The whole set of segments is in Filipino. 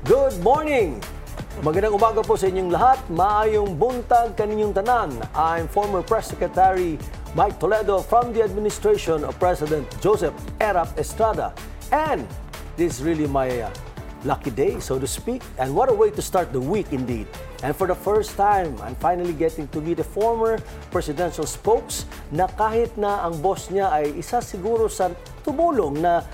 Good morning! Magandang umaga po sa inyong lahat. Maayong buntag kaninyong tanan. I'm former Press Secretary Mike Toledo from the administration of President Joseph Erap Estrada. And this is really my lucky day, so to speak. And what a way to start the week indeed. And for the first time, I'm finally getting to meet a former presidential spokes na kahit na ang boss niya ay isa siguro sa tumulong na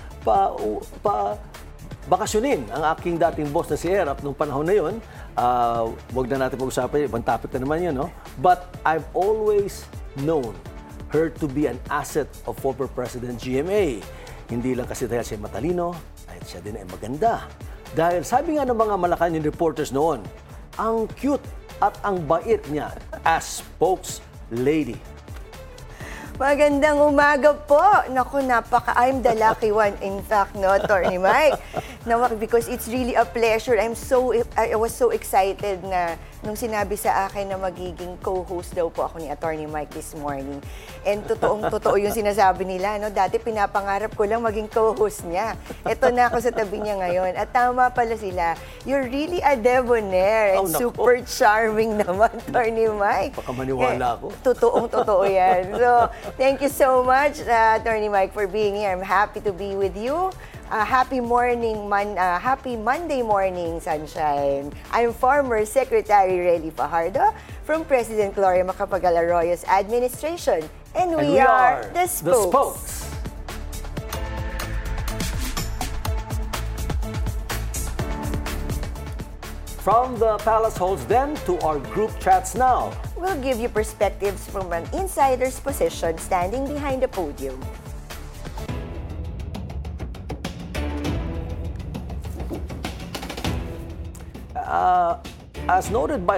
bakasyonin ang aking dating boss na si Erap nung panahon na yun. Wag na natin pag-usapan, ibang topic na naman yun, no? But I've always known her to be an asset of former President GMA. Hindi lang kasi dahil siya matalino, dahil siya din ay maganda. Dahil sabi nga ng mga Malacanang reporters noon, ang cute at ang bait niya as spokes-lady. Magandang umaga po. Naku, I'm the lucky one, in fact, no, Attorney Mike. No, because it's really a pleasure. I was so excited na nung sinabi sa akin na magiging co-host daw po ako ni Attorney Mike this morning. And totoo yung sinasabi nila, no? Dati pinapangarap ko lang maging co-host niya. Ito na ako sa tabi niya ngayon. At tama pala sila. You're really a debonair and super charming naman, Attorney Mike. Baka maniwala ako. Totoo yan. So, thank you so much, Attorney Mike, for being here. I'm happy to be with you. Happy Monday morning, sunshine. I'm former Secretary Relly Fajardo from President Gloria Macapagal-Arroyo's administration. And we are the Spokes. From the palace halls then to our group chats now. We'll give you perspectives from an insider's position standing behind the podium. As noted by